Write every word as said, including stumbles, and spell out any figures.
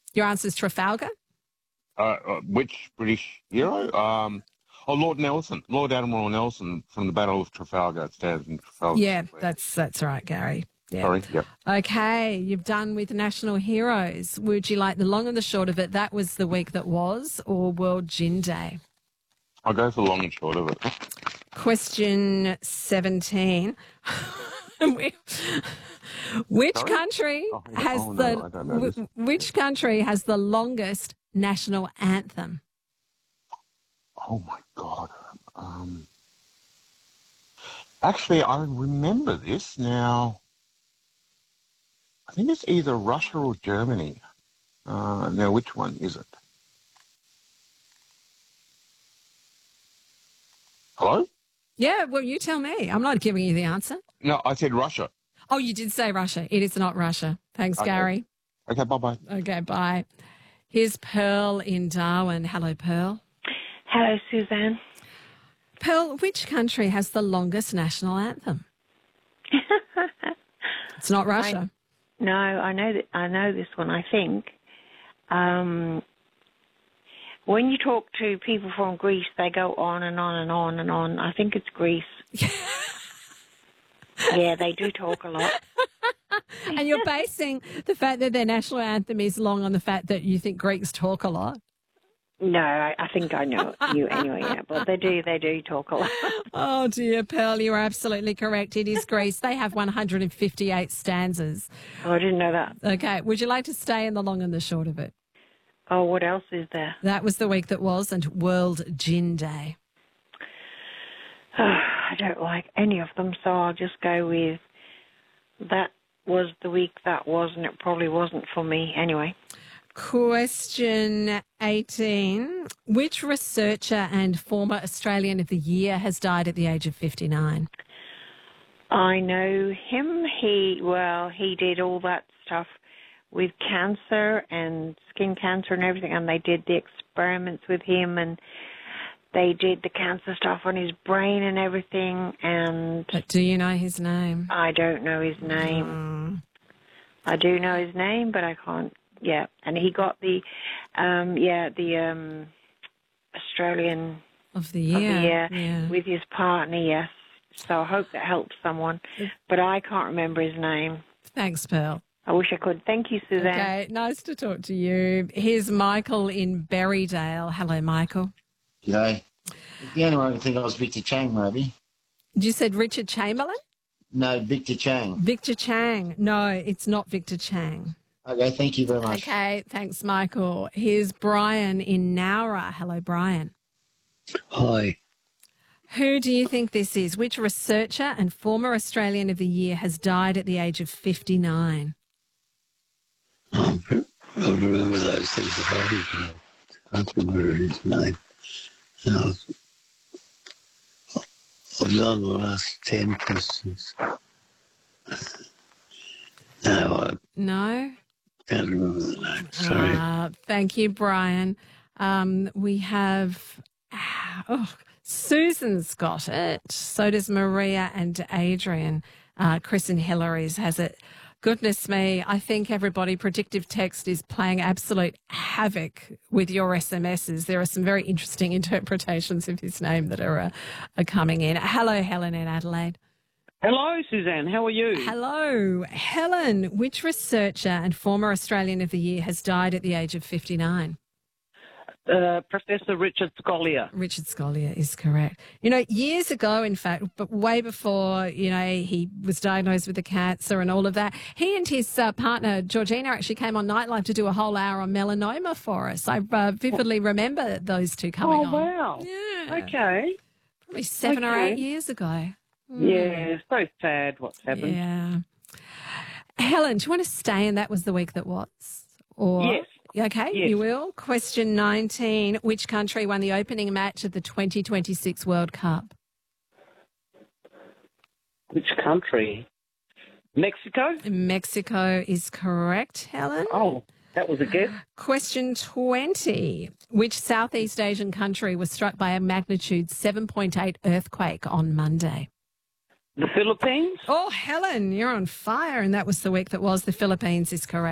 Your answer is Trafalgar? Uh, uh, which British hero? Um, oh, Lord Nelson. Lord Admiral Nelson from the Battle of Trafalgar. It stands in Trafalgar Yeah, Square. that's that's right, Gary. Yeah. Sorry, yep. Okay, you've done with national heroes. Would you like the long and the short of it? That was the week that was, or World Gin Day? I'll go for the long and short of it. Question seventeen. Which Sorry? country Oh, hang on. has Oh, no, the I don't know this. wh- which country has the longest national anthem? Oh, my God. Um, actually, I remember this now. I think it's either Russia or Germany. Uh, now, which one is it? Hello? Yeah, well, you tell me. I'm not giving you the answer. No, I said Russia. Oh, you did say Russia. It is not Russia. Thanks, Okay. Gary. Okay, bye-bye. Okay, bye. Here's Pearl in Darwin. Hello, Pearl. Hello, Suzanne. Pearl, which country has the longest national anthem? It's not Russia. I, no, I know that. I know this one. I think um, when you talk to people from Greece, they go on and on and on and on. I think it's Greece. Yeah, they do talk a lot. And you're basing the fact that their national anthem is long on the fact that you think Greeks talk a lot? No, I, I think I know you anyway, yeah, but they do, they do talk a lot. Oh, dear, Pearl, you are absolutely correct. It is Greece. They have one hundred fifty-eight stanzas. Oh, I didn't know that. Okay, would you like to stay in the long and the short of it? Oh, what else is there? That was the week that was, and World Gin Day. Oh, I don't like any of them, so I'll just go with that was the week that was, and it probably wasn't for me anyway. Question eighteen. Which researcher and former Australian of the Year has died at the age of fifty-nine? I know him. He, well, he did all that stuff with cancer and skin cancer and everything, and they did the experiments with him, and they did the cancer stuff on his brain and everything, and... But do you know his name? I don't know his name. Mm. I do know his name, but I can't... Yeah, and he got the, um, yeah, the um, Australian Of the Year. of the year Yeah. with his partner, yes. So I hope that helps someone, but I can't remember his name. Thanks, Pearl. I wish I could. Thank you, Suzanne. Okay, nice to talk to you. Here's Michael in Berrydale. Hello, Michael. G'day. The only one I think I was Victor Chang, maybe. You said Richard Chamberlain? No, Victor Chang. Victor Chang. No, it's not Victor Chang. Okay, thank you very much. Okay, thanks, Michael. Here's Brian in Nowra. Hello, Brian. Hi. Who do you think this is? Which researcher and former Australian of the Year has died at the age of fifty-nine? I don't remember those things. I can't remember his name. No. I've done the last ten questions. No, I No? can't remember the name. Sorry. Uh, thank you, Brian. Um, we have... Oh, Susan's got it. So does Maria and Adrian. Uh, Chris and Hillary's has it. Goodness me, I think everybody, predictive text is playing absolute havoc with your S M Ses. There are some very interesting interpretations of his name that are, uh, are coming in. Hello, Helen in Adelaide. Hello, Suzanne. How are you? Hello. Helen, which researcher and former Australian of the Year has died at the age of fifty-nine? Uh, Professor Richard Scolyer. Richard Scolyer is correct. You know, years ago, in fact, but way before, you know, he was diagnosed with the cancer and all of that, he and his uh, partner, Georgina, actually came on Nightlife to do a whole hour on melanoma for us. I uh, vividly remember those two coming oh, on. wow. Yeah. Okay. Probably seven or Okay. eight years ago. Mm. Yeah, so sad what's happened. Yeah. Helen, do you want to stay and that was the week that was? Or Yes. Okay, Yes. you will. Question nineteen. Which country won the opening match of the twenty twenty-six World Cup? Which country? Mexico? Mexico is correct, Helen. Oh, that was a guess. Question twenty. Which Southeast Asian country was struck by a magnitude seven point eight earthquake on Monday? The Philippines? Oh, Helen, you're on fire, and that was the week that was. The Philippines is correct.